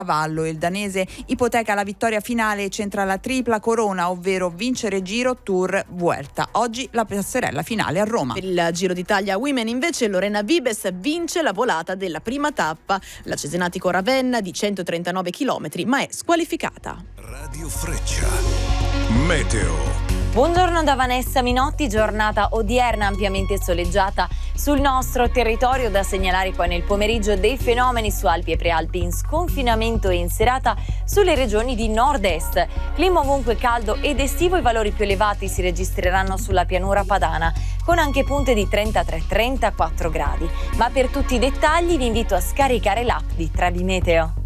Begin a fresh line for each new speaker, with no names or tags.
cavallo. Il danese ipoteca la vittoria finale e centra la tripla corona, ovvero vincere Giro, Tour, Vuelta. Oggi la passerella finale a Roma.
Per il Giro d'Italia Women invece Lorena Vibes vince la volata della prima tappa. La Cesenatico Ravenna di 139 km ma è squalificata.
Radio Freccia. Meteo.
Buongiorno da Vanessa Minotti, giornata odierna ampiamente soleggiata sul nostro territorio, da segnalare poi nel pomeriggio dei fenomeni su Alpi e Prealpi in sconfinamento e in serata sulle regioni di nord-est. Clima ovunque caldo ed estivo, i valori più elevati si registreranno sulla pianura padana con anche punte di 33-34 gradi. Ma per tutti i dettagli vi invito a scaricare l'app di Trebi Meteo.